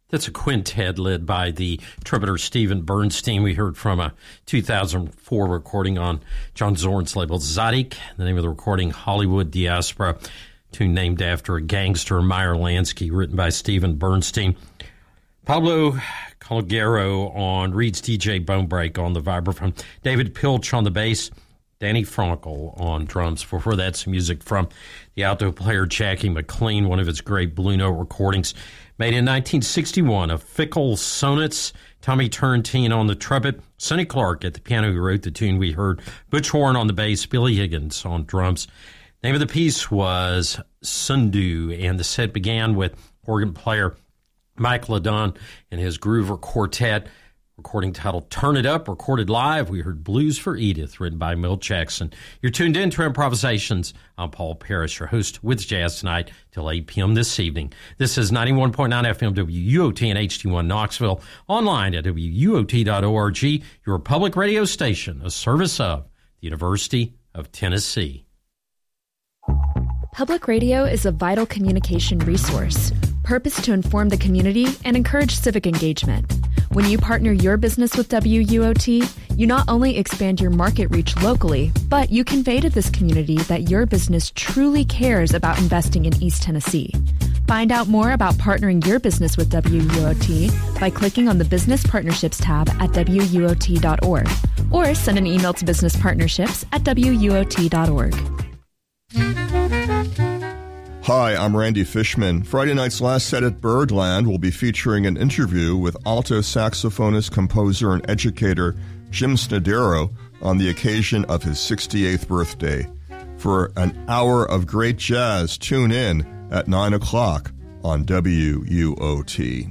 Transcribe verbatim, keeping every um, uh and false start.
That's a quintet led by the trumpeter Stephen Bernstein. We heard from a two thousand four recording on John Zorn's label Zadig. The name of the recording, Hollywood Diaspora, tune named after a gangster, Meyer Lansky, written by Stephen Bernstein. Pablo Calogero on Reed's D J Bonebreak on the vibraphone. David Pilch on the bass. Danny Frankel on drums. Before that, some music from the alto player Jackie McLean, one of his great Blue Note recordings, made in nineteen sixty-one of Fickle Sonnets. Tommy Turrentine on the trumpet. Sonny Clark at the piano, who wrote the tune we heard. Butch Horn on the bass. Billy Higgins on drums. Name of the piece was Sundu, and the set began with organ player Mike Ladon and his Groover Quartet. Recording titled Turn It Up, recorded live. We heard Blues for Edith, written by Milt Jackson. You're tuned in to Improvisations. I'm Paul Parrish, your host with Jazz Tonight till eight p.m. this evening. This is ninety-one point nine F M W U O T and H D one Knoxville. Online at W U O T dot org, your public radio station, a service of the University of Tennessee. Public radio is a vital communication resource, purposed to inform the community and encourage civic engagement. When you partner your business with W U O T, you not only expand your market reach locally, but you convey to this community that your business truly cares about investing in East Tennessee. Find out more about partnering your business with W U O T by clicking on the Business Partnerships tab at W U O T dot org or send an email to business partnerships at W U O T dot org. Hi, I'm Randy Fishman. Friday night's last set at Birdland will be featuring an interview with alto saxophonist, composer, and educator Jim Snodero on the occasion of his sixty-eighth birthday. For an hour of great jazz, tune in at nine o'clock on W U O T.